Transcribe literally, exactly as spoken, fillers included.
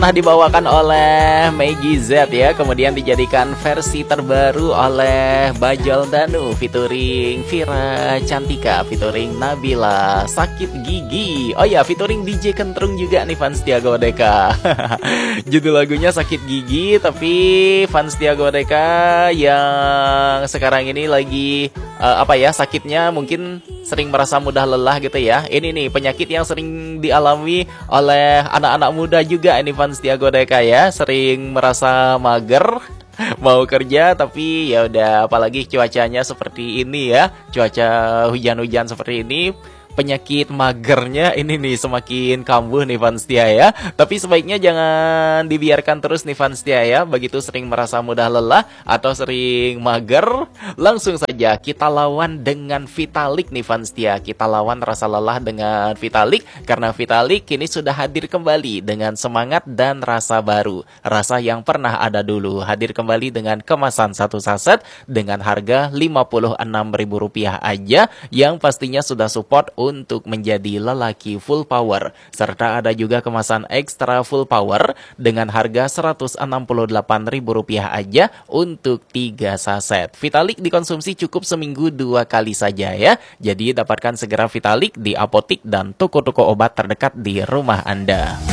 Nah, dibawakan oleh Maggie Z ya, kemudian dijadikan versi terbaru oleh Bajol Danu featuring Vira Cantika, featuring Nabila, Sakit Gigi. Oh ya, featuring D J Kentrung juga nih fans Tiago Deka. Judul lagunya Sakit Gigi, tapi fans Tiago Deka yang sekarang ini lagi uh, apa ya, sakitnya mungkin sering merasa mudah lelah gitu ya. Ini nih penyakit yang sering dialami oleh anak-anak muda juga ini fans Tiago Deka ya, sering merasa mager mau kerja tapi ya udah, apalagi cuacanya seperti ini ya, cuaca hujan-hujan seperti ini, penyakit magernya ini nih semakin kambuh nih fans Tia ya. Tapi sebaiknya jangan dibiarkan terus nih fans Tia ya. Begitu sering merasa mudah lelah atau sering mager, langsung saja kita lawan dengan Vitalik nih fans Tia. Kita lawan rasa lelah dengan Vitalik, karena Vitalik kini sudah hadir kembali dengan semangat dan rasa baru. Rasa yang pernah ada dulu, hadir kembali dengan kemasan satu saset dengan harga lima puluh enam ribu rupiah aja, yang pastinya sudah support untuk menjadi lelaki full power. Serta ada juga kemasan ekstra full power dengan harga seratus enam puluh delapan ribu rupiah aja untuk tiga saset. Vitalik dikonsumsi cukup seminggu dua kali saja ya. Jadi dapatkan segera Vitalik di apotik dan toko-toko obat terdekat di rumah Anda.